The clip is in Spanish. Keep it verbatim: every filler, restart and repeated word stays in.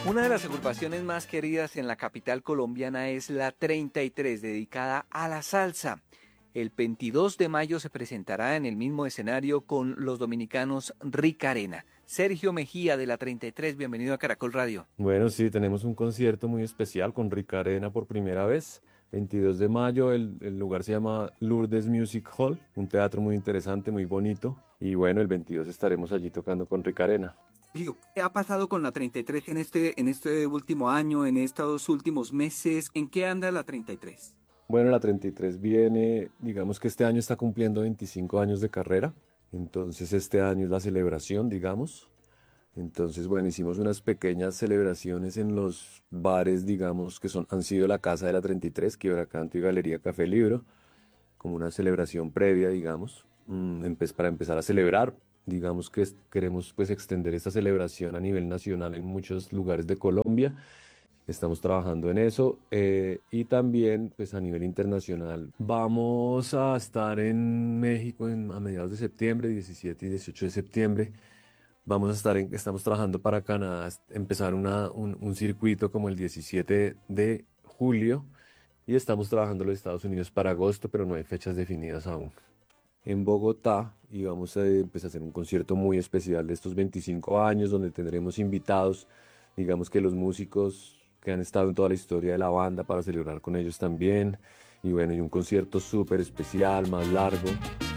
Una de las agrupaciones más queridas en la capital colombiana es la treinta y tres, dedicada a la salsa. El veintidós de mayo se presentará en el mismo escenario con los dominicanos Rica Arena. Sergio Mejía de la treinta y tres, bienvenido a Caracol Radio. Bueno, sí, tenemos un concierto muy especial con Rica Arena por primera vez. veintidós de mayo, el, el lugar se llama Lourdes Music Hall, un teatro muy interesante, muy bonito. Y bueno, el veintidós estaremos allí tocando con Rica Arena. Digo, ¿qué ha pasado con la treinta y tres en este, en este último año, en estos últimos meses? ¿En qué anda la treinta y tres? Bueno, la treinta y tres viene, digamos que este año está cumpliendo veinticinco años de carrera, entonces este año es la celebración, digamos. Entonces, bueno, hicimos unas pequeñas celebraciones en los bares, digamos, que son, han sido la Casa de la treinta y tres, Quiebra Canto y Galería Café Libro, como una celebración previa, digamos, mm, empe- para empezar a celebrar. Digamos que es- queremos pues extender esta celebración a nivel nacional en muchos lugares de Colombia. Estamos trabajando en eso eh, y también pues a nivel internacional. Vamos a estar en México en- a mediados de septiembre, diecisiete y dieciocho de septiembre. Vamos a estar en, estamos trabajando para Canadá, es- empezar una, un, un circuito como el diecisiete de julio y estamos trabajando en los Estados Unidos para agosto, pero no hay fechas definidas aún. En Bogotá y vamos a empezar a hacer un concierto muy especial de estos veinticinco años donde tendremos invitados, digamos que los músicos que han estado en toda la historia de la banda para celebrar con ellos también. Y bueno, y un concierto súper especial, más largo.